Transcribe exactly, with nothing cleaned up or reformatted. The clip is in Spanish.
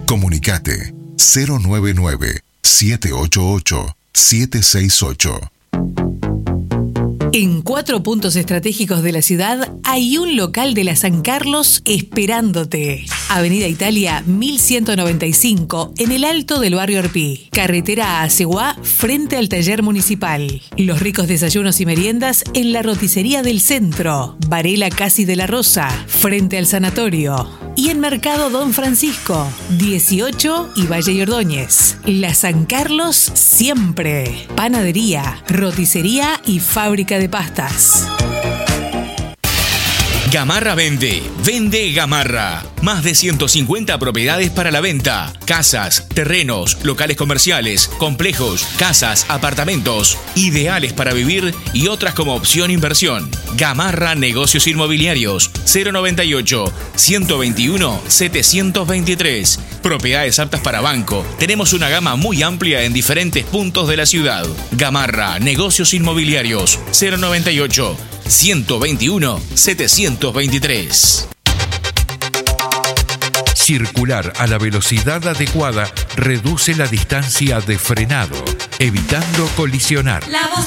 Comunicate cero nueve nueve, siete ocho ocho, siete seis ocho. En cuatro puntos estratégicos de la ciudad hay un local de la San Carlos esperándote. Avenida Italia mil ciento noventa y cinco, en el alto del barrio Orpí. Carretera a Aceguá, frente al taller municipal. Los ricos desayunos y meriendas en la roticería del centro. Varela Casi de la Rosa, frente al sanatorio. Y en Mercado Don Francisco, dieciocho y Valle y Ordóñez. La San Carlos siempre. Panadería, roticería y fábrica de pastas. Gamarra vende. Vende Gamarra. Más de ciento cincuenta propiedades para la venta. Casas, terrenos, locales comerciales, complejos, casas, apartamentos. Ideales para vivir y otras como opción inversión. Gamarra Negocios Inmobiliarios. cero noventa y ocho, ciento veintiuno, setecientos veintitrés. Propiedades aptas para banco. Tenemos una gama muy amplia en diferentes puntos de la ciudad. Gamarra Negocios Inmobiliarios. cero noventa y ocho, ciento veintiuno, setecientos veintitrés. Circular a la velocidad adecuada reduce la distancia de frenado, evitando colisionar. La voz